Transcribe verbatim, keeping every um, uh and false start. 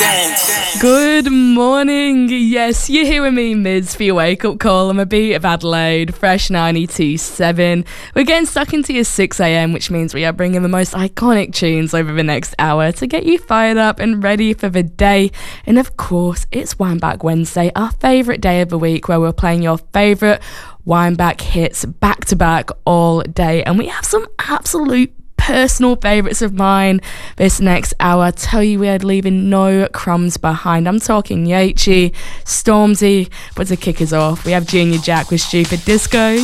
Good morning. Yes, you're here with me, Miz, for your wake-up call on a beat of Adelaide, Fresh ninety-two point seven. We're getting stuck into your six a.m, which means we are bringing the most iconic tunes over the next hour to get you fired up and ready for the day. And of course, it's Wineback Wednesday, our favourite day of the week, where we're playing your favourite Wineback hits back-to-back all day. And we have some absolute personal favourites of mine this next hour. I tell you, we're leaving no crumbs behind. I'm talking Yachi, Stormzy, but to kick us off, we have Junior Jack with Stupid Disco.